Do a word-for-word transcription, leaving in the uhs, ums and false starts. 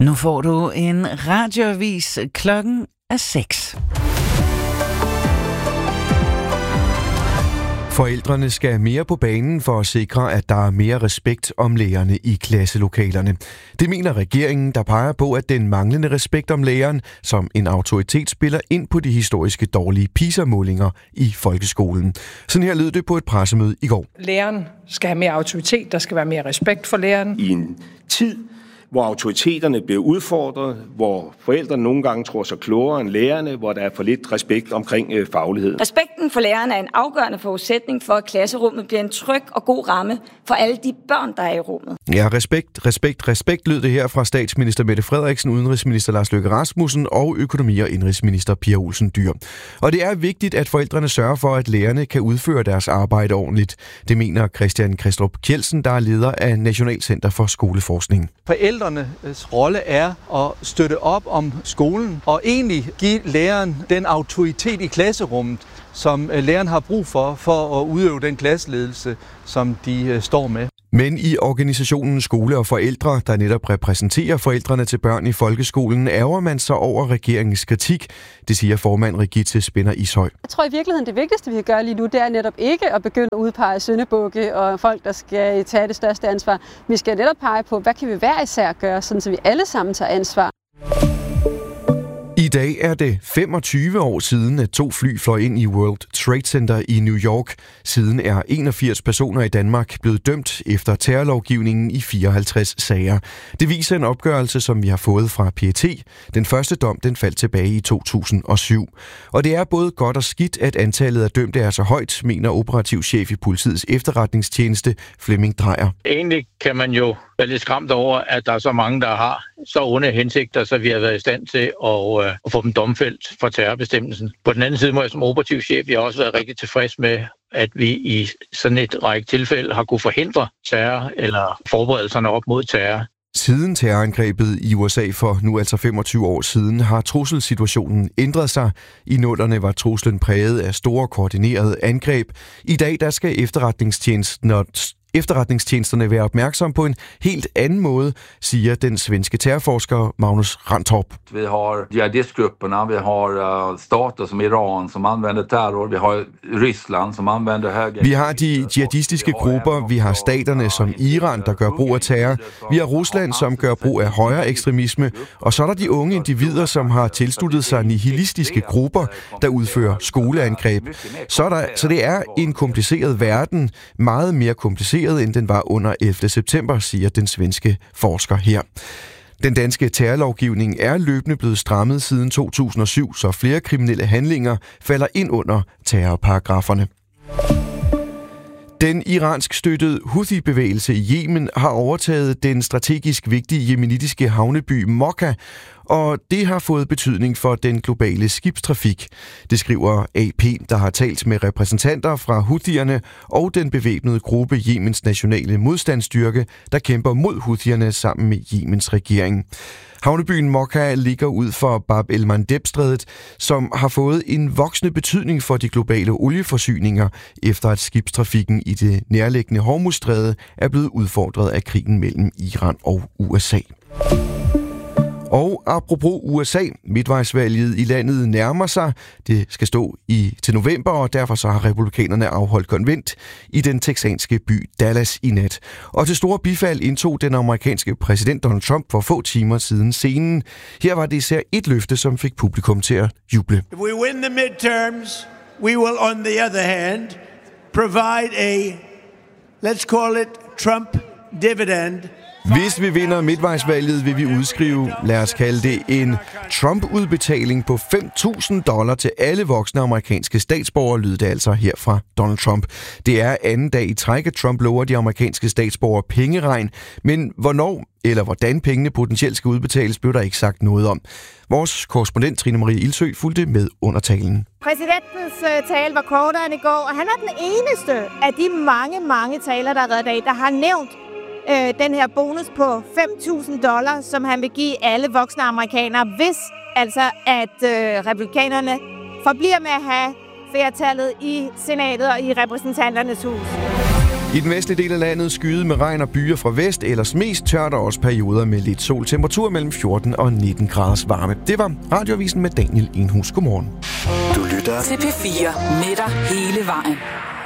Nu får du en radioavis. Klokken er seks. Forældrene skal mere på banen for at sikre, at der er mere respekt om lærerne i klasselokalerne. Det mener regeringen, der peger på, at den manglende respekt om læreren som en autoritet spiller ind på de historiske dårlige PISA-målinger i folkeskolen. Sådan her lød det på et pressemøde i går. Læreren skal have mere autoritet, der skal være mere respekt for læreren. I en tid, hvor autoriteterne bliver udfordret, hvor forældrene nogle gange tror sig klogere end lærerne, hvor der er for lidt respekt omkring øh, faglighed. Respekten for lærerne er en afgørende forudsætning for, at klasserummet bliver en tryg og god ramme for alle de børn, der er i rummet. Ja, respekt, respekt, respekt lød det her fra statsminister Mette Frederiksen, udenrigsminister Lars Løkke Rasmussen og økonomi- og indrigsminister Pia Olsen Dyhr. Og det er vigtigt, at forældrene sørger for, at lærerne kan udføre deres arbejde ordentligt. Det mener Christian Kristrup Kjeldsen, der er leder af Nationalcenter for Skoleforskning. Forældrenes rolle er at støtte op om skolen og egentlig give læreren den autoritet i klasserummet, som læreren har brug for, for at udøve den klasseledelse, som de står med. Men i organisationen Skole og Forældre, der netop repræsenterer forældrene til børn i folkeskolen, ærger man sig over regeringens kritik. Det siger formand Rigitte Spinner Ishøj. Jeg tror i virkeligheden, det vigtigste, vi kan gøre lige nu, det er netop ikke at begynde at udpege syndebukke og folk, der skal tage det største ansvar. Vi skal netop pege på, hvad kan vi hver især gøre, sådan så vi alle sammen tager ansvar. I dag er det femogtyve år siden, at to fly fløj ind i World Trade Center i New York. Siden er enogfirs personer i Danmark blevet dømt efter terrorlovgivningen i fireoghalvtreds sager. Det viser en opgørelse, som vi har fået fra P E T. Den første dom den faldt tilbage i to tusind og syv. Og det er både godt og skidt, at antallet af dømte er så højt, mener operativchef i politiets efterretningstjeneste Flemming Drejer. Egentlig kan man jo være lidt skræmt over, at der er så mange, der har så onde hensigter, så vi har været i stand til at, øh, at få dem domfældt for terrorbestemmelsen. På den anden side må jeg som operativchef jeg har også været rigtig tilfreds med, at vi i sådan et række tilfælde har kunne forhindre terror eller forberedelserne op mod terror. Siden terrorangrebet i U S A for nu altså femogtyve år siden, har trusselsituationen ændret sig. I nullerne var truslen præget af store koordinerede angreb. I dag der skal efterretningstjenesten og Efterretningstjenesterne være opmærksom på en helt anden måde, siger den svenske terrorforsker Magnus Rantorp. Vi har jihadistgrupperna, vi har stater som Iran, som använder terror, vi har Ryssland, som använder höger. Vi har de jihadistiske grupper, vi har staterne som Iran, der gør brug af terror, vi har Rusland, som gør brug af højre ekstremisme, og så er der de unge individer, som har tilsluttet sig nihilistiske grupper, der udfører skoleangreb. Så, der, så det er en kompliceret verden, meget mere kompliceret end den var under ellevte september, siger den svenske forsker her. Den danske terrorlovgivning er løbende blevet strammet siden to tusind og syv, så flere kriminelle handlinger falder ind under terrorparagraferne. Den iransk støttede Houthi-bevægelse i Yemen har overtaget den strategisk vigtige yemenitiske havneby Mokka, og det har fået betydning for den globale skibstrafik. Det skriver A P, der har talt med repræsentanter fra Houthierne og den bevæbnede gruppe Yemens nationale modstandsstyrke, der kæmper mod Houthierne sammen med Yemens regering. Havnebyen Mokka ligger ud for Bab el-Mandeb-strædet, som har fået en voksende betydning for de globale olieforsyninger, efter at skibstrafikken i det nærliggende Hormuzstræde er blevet udfordret af krigen mellem Iran og U S A. Og apropos U S A, midtvejsvalget i landet nærmer sig. Det skal stå i til november, og derfor så har republikanerne afholdt konvent i den texanske by Dallas i nat. Og til store bifald indtog den amerikanske præsident Donald Trump for få timer siden scenen. Her var det især et løfte, som fik publikum til at juble. If we win the midterms, we will on the other hand provide a, let's call it Trump dividend. Hvis vi vinder midtvejsvalget, vil vi udskrive, lad os kalde det, en Trump-udbetaling på fem tusind dollar til alle voksne amerikanske statsborgere, lyder det altså her fra Donald Trump. Det er anden dag i træk, at Trump lover de amerikanske statsborgere pengeregn, men hvornår eller hvordan pengene potentielt skal udbetales, blev der ikke sagt noget om. Vores korrespondent Trine Marie Ildsø fulgte med under talen. Præsidentens tale var kortere end i går, og han er den eneste af de mange, mange taler, der har været i dag, der har nævnt øh, den her bonus på fem tusind dollar, som han vil give alle voksne amerikanere, hvis altså at øh, republikanerne forbliver med at have flertallet i senatet og i repræsentanternes hus. I den vestlige del af landet skyet med regn og byer fra vest, ellers mest tørt og også perioder med lidt sol. Temperatur mellem fjorten og nitten graders varme. Det var Radioavisen med Daniel Enhus. Godmorgen. Du lytter til P fire med dig hele vejen.